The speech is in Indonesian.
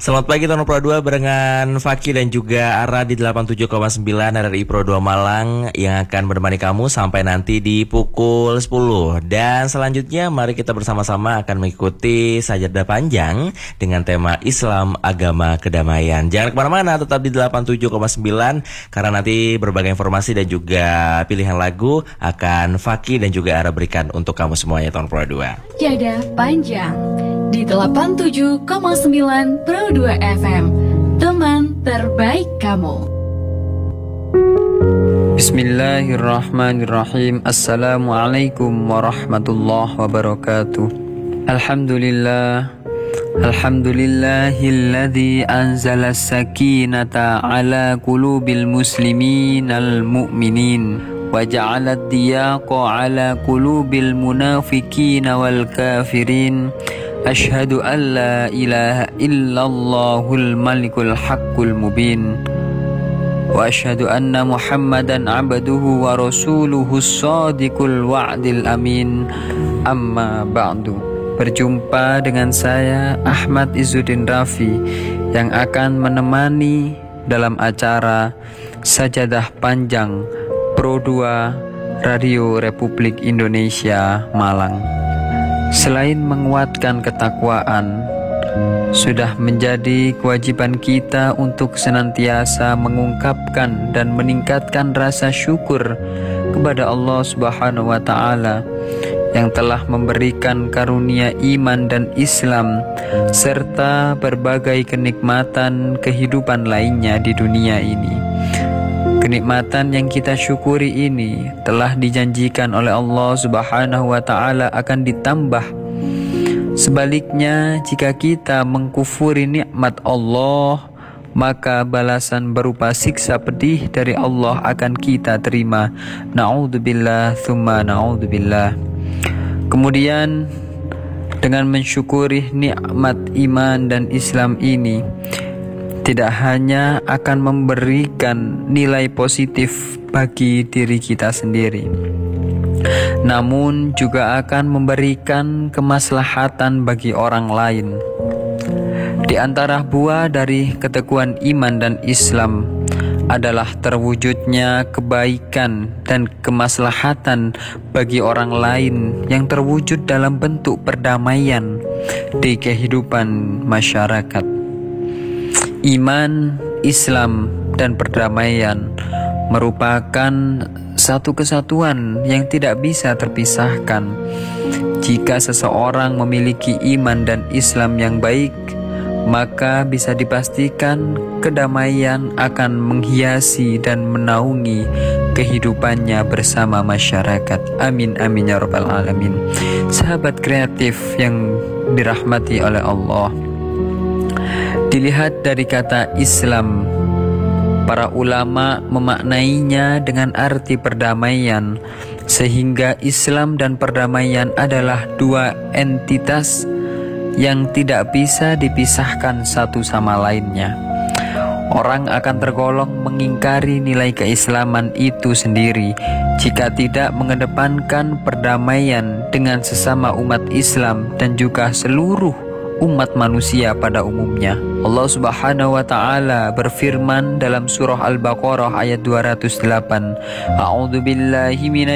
Selamat pagi Tono Pro 2 barengan Fakih dan juga Ara di 87,9 RRI Pro 2 Malang yang akan menemani kamu sampai nanti di pukul 10. Dan selanjutnya mari kita bersama-sama akan mengikuti sajadah panjang dengan tema Islam Agama Kedamaian. Jangan kemana-mana, tetap di 87,9 karena nanti berbagai informasi dan juga pilihan lagu akan Fakih dan juga Ara berikan untuk kamu semuanya Tono Pro 2. Sajadah panjang di 87,9 Pro 2 FM, teman terbaik kamu. Bismillahirrahmanirrahim. Assalamualaikum warahmatullahi wabarakatuh. Alhamdulillahilladzi anzala sakinata ala qulubil muslimin al mu'minin wa ja'ala diyaqa ala qulubil munafiqin wal kafirin. Ashhadu an la ilaha illallahul malikul haqqul mubin wa ashhadu anna muhammadan abduhu wa rasuluhus sadiqul wa'dil amin. Amma ba'du. Berjumpa dengan saya Ahmad Izzuddin Rafi yang akan menemani dalam acara Sajadah Panjang Pro 2 Radio Republik Indonesia Malang. Selain menguatkan ketakwaan, sudah menjadi kewajiban kita untuk senantiasa mengungkapkan dan meningkatkan rasa syukur kepada Allah Subhanahu wa Ta'ala yang telah memberikan karunia iman dan Islam serta berbagai kenikmatan kehidupan lainnya di dunia ini. Kenikmatan yang kita syukuri ini telah dijanjikan oleh Allah Subhanahu wa Ta'ala akan ditambah. Sebaliknya, jika kita mengkufuri nikmat Allah, maka balasan berupa siksa pedih dari Allah akan kita terima. Na'udzubillah tsumma na'udzubillah. Kemudian dengan mensyukuri nikmat iman dan Islam ini, tidak hanya akan memberikan nilai positif bagi diri kita sendiri, namun juga akan memberikan kemaslahatan bagi orang lain. Di antara buah dari keteguhan iman dan Islam adalah terwujudnya kebaikan dan kemaslahatan bagi orang lain yang terwujud dalam bentuk perdamaian di kehidupan masyarakat. Iman, Islam, dan perdamaian merupakan satu kesatuan yang tidak bisa terpisahkan. Jika seseorang memiliki iman dan Islam yang baik, maka bisa dipastikan kedamaian akan menghiasi dan menaungi kehidupannya bersama masyarakat. Amin amin ya rabbal alamin. Sahabat kreatif yang dirahmati oleh Allah, dilihat dari kata Islam, para ulama memaknainya dengan arti perdamaian, sehingga Islam dan perdamaian adalah dua entitas yang tidak bisa dipisahkan satu sama lainnya. Orang akan tergolong mengingkari nilai keislaman itu sendiri jika tidak mengedepankan perdamaian dengan sesama umat Islam dan juga seluruh umat manusia pada umumnya. Allah Subhanahu wa Ta'ala berfirman dalam surah Al-Baqarah ayat 208, A'udzubillahi